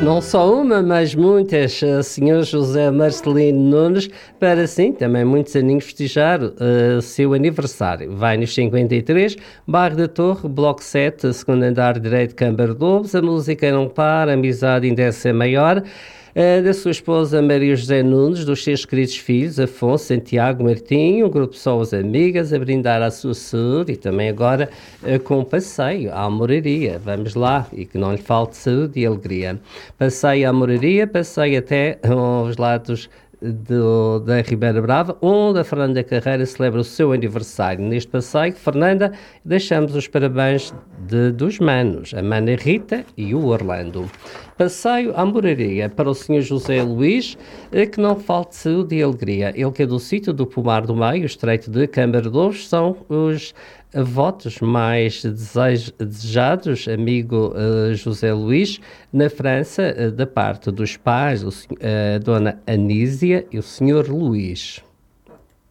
Não só uma, mas muitas, Sr. José Marcelino Nunes, para sim, também muitos aninhos festejar seu aniversário. Vai nos 53, Bairro da Torre, Bloco 7, segundo andar direito, Câmara de Lobos. A música não para, a amizade ainda é ser maior. Da sua esposa Maria José Nunes, dos seus queridos filhos, Afonso, Santiago, Martinho, um grupo de pessoas amigas, a brindar à sua saúde e também agora com um passeio à Moraria. Vamos lá, e que não lhe falte saúde e alegria. Passeio à Moraria, passeio até aos lados da Ribeira Brava, onde a Fernanda Carreira celebra o seu aniversário. Neste passeio, Fernanda, deixamos os parabéns dos manos, a mana Rita e o Orlando. Passeio à Moraria para o Sr. José Luís, que não falte saúde e alegria. Ele que é do sítio do Pomar do Meio, estreito de Câmara de Lobos, são os votos mais desejados, amigo José Luís, na França, da parte dos pais, a dona Anísia e o Sr. Luís.